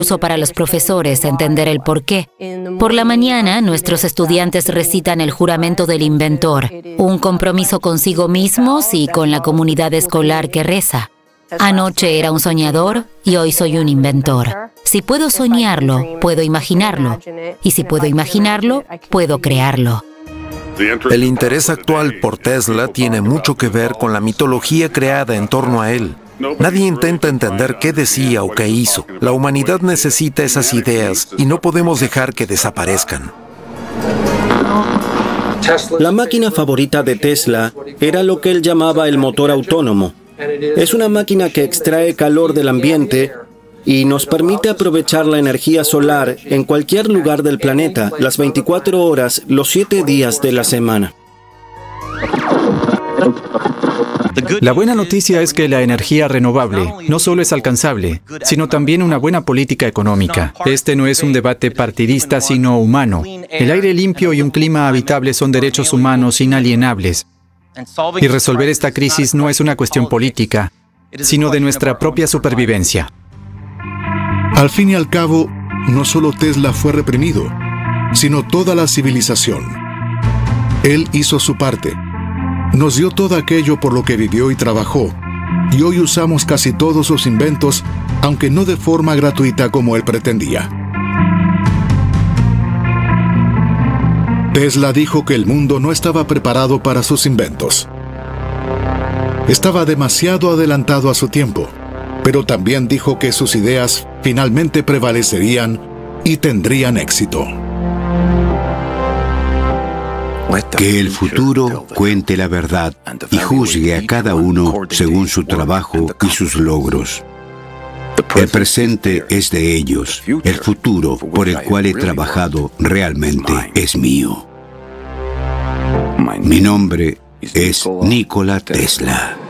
para los profesores entender el porqué. Por la mañana, nuestros estudiantes recitan el juramento del inventor, un compromiso consigo mismos y con la comunidad escolar que reza. Anoche era un soñador y hoy soy un inventor. Si puedo soñarlo, puedo imaginarlo. Y si puedo imaginarlo, puedo crearlo. El interés actual por Tesla tiene mucho que ver con la mitología creada en torno a él. Nadie intenta entender qué decía o qué hizo. La humanidad necesita esas ideas y no podemos dejar que desaparezcan. La máquina favorita de Tesla era lo que él llamaba el motor autónomo. Es una máquina que extrae calor del ambiente y nos permite aprovechar la energía solar en cualquier lugar del planeta, las 24 horas, los 7 días de la semana. La buena noticia es que la energía renovable no solo es alcanzable, sino también una buena política económica. Este no es un debate partidista, sino humano. El aire limpio y un clima habitable son derechos humanos inalienables. Y resolver esta crisis no es una cuestión política, sino de nuestra propia supervivencia. Al fin y al cabo, no solo Tesla fue reprimido, sino toda la civilización. Él hizo su parte. Nos dio todo aquello por lo que vivió y trabajó, y hoy usamos casi todos sus inventos, aunque no de forma gratuita como él pretendía. Tesla dijo que el mundo no estaba preparado para sus inventos. Estaba demasiado adelantado a su tiempo, pero también dijo que sus ideas finalmente prevalecerían y tendrían éxito. Que el futuro cuente la verdad y juzgue a cada uno según su trabajo y sus logros. El presente es de ellos. El futuro por el cual he trabajado realmente es mío. Mi nombre es Nikola Tesla.